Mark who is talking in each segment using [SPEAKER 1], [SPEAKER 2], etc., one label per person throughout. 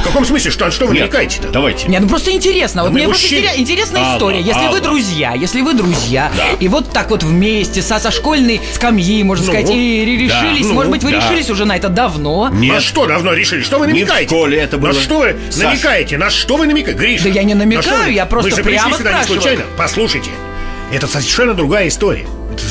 [SPEAKER 1] В каком смысле? Что вы намекаете-то?
[SPEAKER 2] Давайте.
[SPEAKER 3] Нет, ну просто интересно. Вот
[SPEAKER 1] мы
[SPEAKER 3] мне просто интересная история. Если вы друзья, и вот так вот вместе со школьной скамьи, можно сказать, и решились, может быть, вы решились уже на это давно?
[SPEAKER 1] Нет. На что давно решили? Что вы намекаете?
[SPEAKER 2] Не в школе это было.
[SPEAKER 1] На что вы намекаете? На что вы намекаете, Гриша?
[SPEAKER 3] Да я не намекаю, я просто прямо
[SPEAKER 1] сюда не случайно. Послушайте, это совершенно другая история.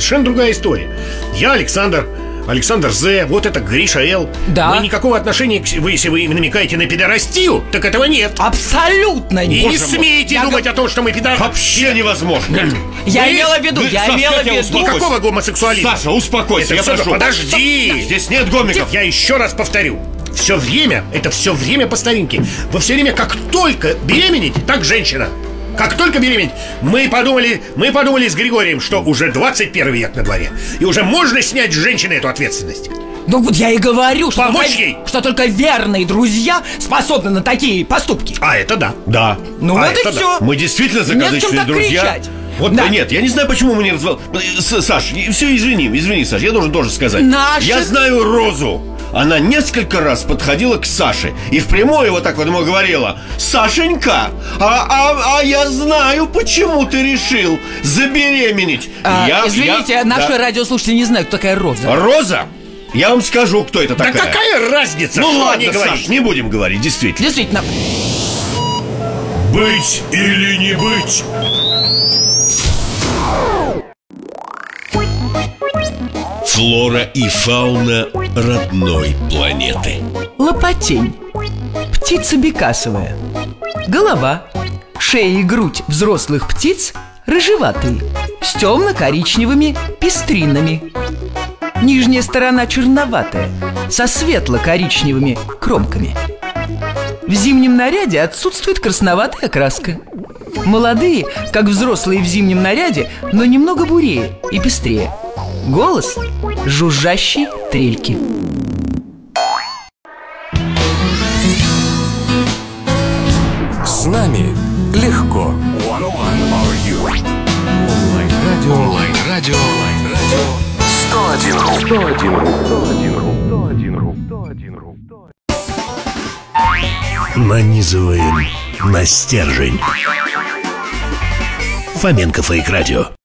[SPEAKER 1] Я Александр З, вот это Гриша Л.
[SPEAKER 3] Да.
[SPEAKER 1] Вы никакого отношения, если вы намекаете на пидорастию, так этого нет.
[SPEAKER 3] Абсолютно нет.
[SPEAKER 1] И не смейте думать о том, что мы пидорасты.
[SPEAKER 2] Вообще невозможно.
[SPEAKER 3] Я имела в виду.
[SPEAKER 1] Никакого гомосексуализма.
[SPEAKER 2] Саша, успокойся, я прошу.
[SPEAKER 1] Подожди.
[SPEAKER 2] Здесь нет гомиков.
[SPEAKER 1] Я еще раз повторю. Все время по старинке. Вы все время, как только беременеть, так женщина. Как только беременеть, мы подумали с Григорием, что уже 21 век на дворе, и уже можно снять с женщины эту ответственность.
[SPEAKER 3] Ну вот я и говорю,
[SPEAKER 1] что
[SPEAKER 3] только верные друзья способны на такие поступки.
[SPEAKER 1] А это да.
[SPEAKER 2] Да.
[SPEAKER 3] Ну вот и все.
[SPEAKER 2] Мы действительно закадычные друзья.
[SPEAKER 3] Кричать.
[SPEAKER 2] Вот да. Нет, я не знаю, почему мы не развал. Саш, все, извини, Саш, я должен тоже сказать. Я знаю Розу. Она несколько раз подходила к Саше и впрямую вот так вот ему говорила: Сашенька, я знаю, почему ты решил забеременеть.
[SPEAKER 3] Извините, наши радиослушатели не знают, кто такая Роза.
[SPEAKER 2] Роза? Я вам скажу, кто это такая.
[SPEAKER 1] Да какая разница?
[SPEAKER 2] Ну ладно,
[SPEAKER 1] Саш,
[SPEAKER 2] говорить? Не будем говорить, действительно.
[SPEAKER 3] Действительно.
[SPEAKER 1] Быть или не быть?
[SPEAKER 4] Флора и фауна родной планеты.
[SPEAKER 3] Лопатень. Птица бекасовая. Голова, шея и грудь взрослых птиц рыжеватые, с темно-коричневыми пестринами. Нижняя сторона черноватая, со светло-коричневыми кромками. В зимнем наряде отсутствует красноватая окраска. Молодые, как взрослые в зимнем наряде, но немного бурее и пестрее. Голос – жужжащий трельки.
[SPEAKER 5] С нами легко. Онлайн-радио 101.ру.
[SPEAKER 4] Нанизываем на стержень. Фоменко Фейк Радио.